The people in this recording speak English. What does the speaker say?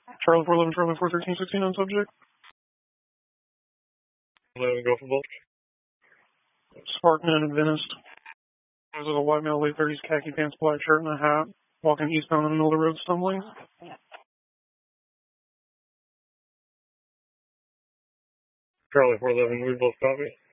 Charlie 411, Charlie 413, 16 on subject. 11, go for bolt. Spartan and Adventist. There's a white male, late 30s, khaki pants, black shirt, and a hat, walking eastbound in the middle of the road, stumbling. Charlie 411, we both copy.